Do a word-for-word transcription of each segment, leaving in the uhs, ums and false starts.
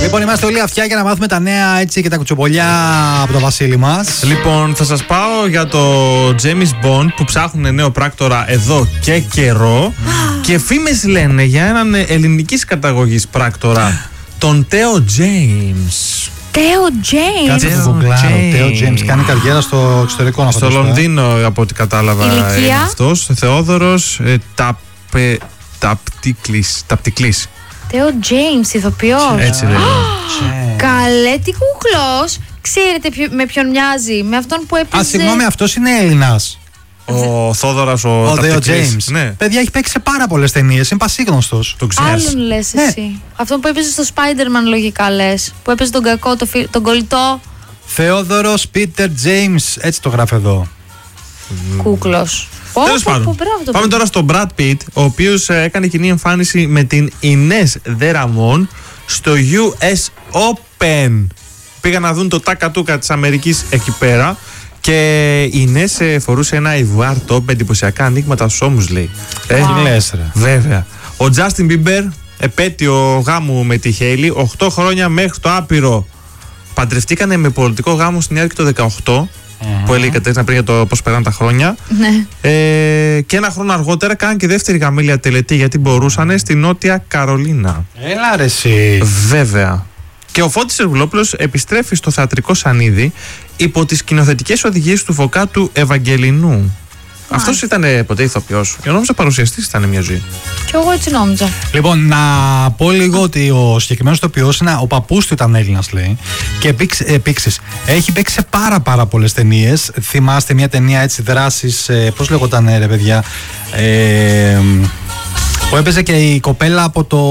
Λοιπόν, είμαστε όλοι αυτιά για να μάθουμε τα νέα έτσι και τα κουτσομπολιά από το Βασίλη μας. Λοιπόν, θα σας πάω για το James Bond που ψάχνουν νέο πράκτορα εδώ και καιρό. Και φήμες λένε για έναν ελληνικής καταγωγής πράκτορα, τον Τέο James. Τέο James. Κάτσε το γουγκλάρω. Τέο James κάνει καριέρα στο εξωτερικό να Στο Λονδίνο, από ό,τι κατάλαβα. Ηλικία? Είναι αυτός. Θεόδωρος ε, Ταπε, Ταπτικλής. Ταπτικλής. Τέο James, ηθοποιός. Έτσι λέει. Καλέ, τι κουκλός. Ξέρετε ποιο, με ποιον μοιάζει? Με αυτόν που έπαιζε. Α, συγγνώμη, αυτός είναι Έλληνας. Ο Θόδωρας ο, Ο Τέο Ταπτικλής. James. Ναι. Παιδιά, έχει παίξει σε πάρα πολλές ταινίες. Είναι πασίγνωστος. Το ξέρεις. Άλλον λες Ναι. εσύ. Αυτόν που έπαιζε στο Spider-Man, λογικά λες. Που έπαιζε τον κακό, το φι... τον κολλητό. Θεόδωρος Πίτερ James. Έτσι το γράφει εδώ. Κούκλος. Τέλος πάντων, πάμε τώρα στον Brad Pitt, ο οποίος ε, έκανε κοινή εμφάνιση με την Ines de Ramon στο γιου ες Open. Πήγαν να δουν το τάκα-τούκα της Αμερικής εκεί πέρα και η Ines ε, φορούσε ένα ιβουάρ top με εντυπωσιακά ανοίγματα στους ώμους, λέει. Ε, Τι λες, ρε. Βέβαια. Ο Justin Bieber, επέτειο γάμου με τη Hailey, οκτώ χρόνια μέχρι το άπειρο. Παντρευτήκανε με πολιτικό γάμο στην Νέα Υόρκη το δεκαοκτώ. Mm-hmm. Που έλεγε πριν για το πώς περνάνε τα χρόνια. Ναι. Ε, και ένα χρόνο αργότερα κάναν και δεύτερη γαμήλια τελετή γιατί μπορούσανε στη Νότια Καρολίνα. Έλα ρε εσύ. Βέβαια. Και ο Φώτης Σεργουλόπουλος επιστρέφει στο θεατρικό σανίδι υπό τις σκηνοθετικές οδηγίες του Φωκάτου Ευαγγελινού. Αυτός ήταν ποτέ ηθοποιός? Εγώ νόμιζα παρουσιαστής ήταν μια ζωή. Κι εγώ έτσι νόμιζα. Λοιπόν, να πω λίγο ότι ο συγκεκριμένος ηθοποιός είναι ο παππούς του, ήταν Έλληνας, λέει. Και επίξης. Έχει παίξει σε πάρα πάρα πολλές ταινίες. Θυμάστε μια ταινία έτσι δράσης, ε, πώς λέγονταν ρε παιδιά, ε, που έπαιζε και η κοπέλα από το.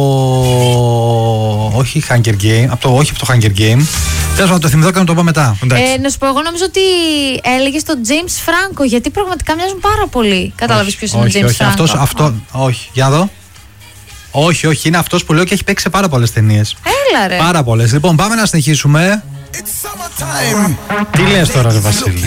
Όχι Hunger Game, από το, όχι από το Hunger Game. Τέλος να το θυμηθώ και να το πω μετά. Ε, να σου πω, εγώ νομίζω ότι έλεγε τον James Franco, γιατί πραγματικά μοιάζουν πάρα πολύ. Κατάλαβες ποιος είναι ο όχι, James όχι, Franco? αυτός, αυτό, όχι, για να δω. Όχι, όχι, είναι αυτός που λέω και έχει παίξει σε πάρα πολλές ταινίες. Έλα ρε. Πάρα πολλές. Λοιπόν, πάμε να συνεχίσουμε. Τι λες τώρα, ρε Βασίλη?